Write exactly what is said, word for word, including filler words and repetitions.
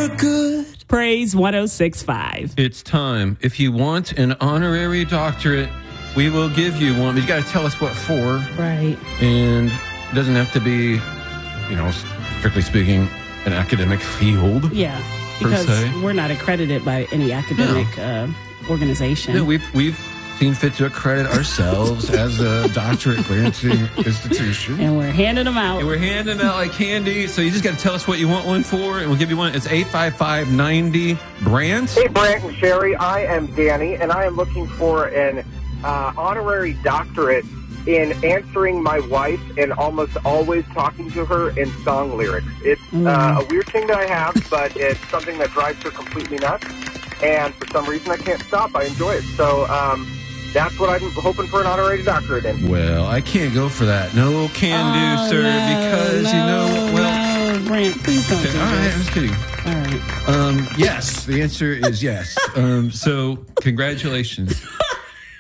for good. Praise one oh six point five. It's time. If you want an honorary doctorate, we will give you one. But you got to tell us what for. Right. And it doesn't have to be, you know, strictly speaking, an academic field. Yeah. Because we're not accredited by any academic no. uh, organization. No, we've, we've seen fit to accredit ourselves as a doctorate granting institution. And we're handing them out. And we're handing out like candy. So you just got to tell us what you want one for, and we'll give you one. It's eight five five nine zero. Brant? Hey, Brant and Sherry. I am Danny, and I am looking for an uh, honorary doctorate in answering my wife and almost always talking to her in song lyrics. It's mm. uh, a weird thing that I have, but it's something that drives her completely nuts. And for some reason, I can't stop. I enjoy it. So um, that's what I'm hoping for an honorary doctorate in. Well, I can't go for that. No can do, oh, sir, no, because, no, you know, well... No, Brant, please don't okay, do all right, this. I'm just kidding. All right. Um, yes, the answer is yes. Um, so, congratulations.